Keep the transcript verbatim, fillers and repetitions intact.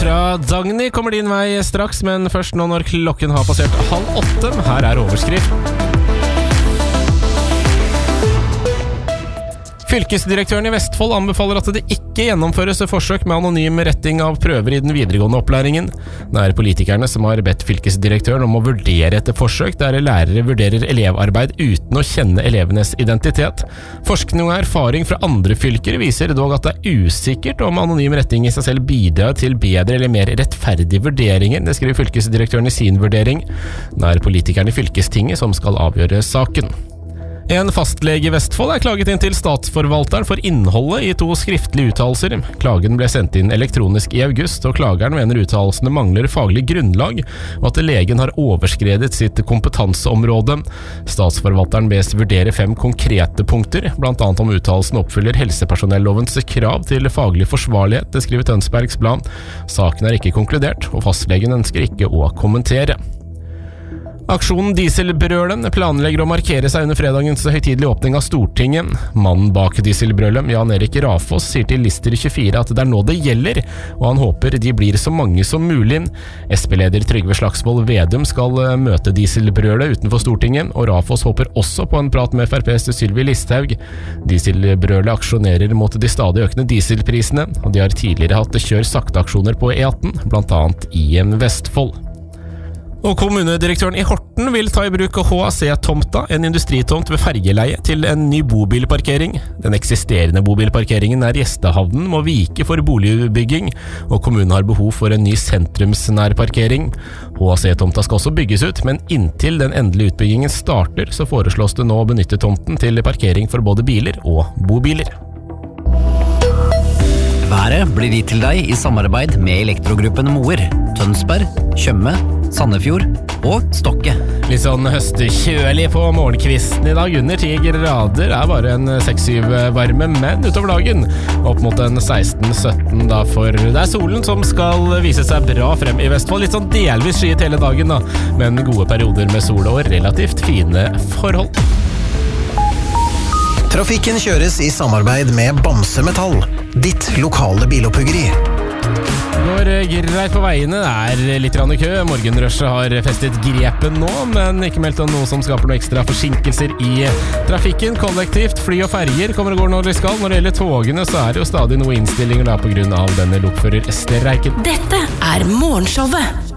fra Dagny kommer din vei straks, men først nå når klokken har passert halv åtte. Her er overskrift. Fylkesdirektøren i Vestfold anbefaler at det ikke gjennomføres forsøk med anonym retting av prøver i den videregående opplæringen. Det er politikerne som har bedt fylkesdirektøren om å vurdere et forsøk der lærere vurderer elevarbeid uten å kjenne elevenes identitet. Forskning og erfaring fra andre fylker viser dog at det er usikkert om anonym retting i seg selv bidrar til bedre eller mer rettferdige vurderinger, det skriver fylkesdirektøren i sin vurdering. Det er politikerne i fylkestinget som skal avgjøre saken. En fastlege i Vestfold er klaget inn til statsforvalteren for innholdet i to skriftlige uttalelser. Klagen ble sendt inn elektronisk i august, og klageren mener uttalelsene mangler faglig grunnlag, og at legen har overskredet sitt kompetanseområde. Statsforvalteren bes vurdere fem konkrete punkter, blant annet om uttalelsen oppfyller helsepersonellovens krav til faglig forsvarlighet, det skriver Tønsbergs Blad. Saken er ikke konkludert, og fastlegen ønsker ikke å kommentere. Aksjonen Dieselbrølet planlegger å markere seg under fredagens høytidelige åpning av Stortinget. Mannen bak Dieselbrølet, Jan Erik Rafås, sier til Lister tjuefire at det er nå det gjelder, og han håper de blir så mange som mulig. S P-leder Trygve Slagsvold Vedum skal møte Dieselbrølet utenfor Stortinget, og Rafås håper også på en prat med F R P's Sylvi Listhaug. Dieselbrølet aksjonerer mot de stadig økende dieselprisene, og de har tidligere hatt kjør sakte-aksjoner på E atten, blant annet i Vestfold. Og kommunedirektøren i Horten vil ta i bruk H A C-tomta, en industritomt ved fergeleie, til en ny bobilparkering. Den eksisterende bobilparkeringen nær gjestehavnen må vike for boligbygging, og kommunen har behov for en ny sentrumsnær parkering. H A C-tomta skal også bygges ut, men inntil den endelige utbyggingen starter, så foreslås det nå å benytte tomten til parkering for både biler og bobiler. Været blir gitt til deg i samarbeid med Elektrogruppen Moer, Tønsberg, Tjøme, Sandefjord og Stokke. Litt sånn høstekjølig på morgenkvisten i dag, under ti grader, er bare en seks syv varme, men utover dagen opp mot en seksten sytten da, for det er solen som skal vise seg bra frem i Vestfold. Litt sånn delvis skyet hele dagen da, men gode perioder med sol og relativt fine forhold. Trafikken kjøres i samarbeid med Bamse Metall, ditt lokale biloppuggeri. Går greit på veiene, det er litt rann i kø. Morgenrushet har festet grepen nå, men ikke meldt om noe som skaper noe ekstra forsinkelser i trafikken. Kollektivt, fly og ferger kommer og går når de skal. Når det gjelder togene, så er det jo stadig noe innstillinger da på grunn av denne lokførerstreiken. Dette er Morgenshowet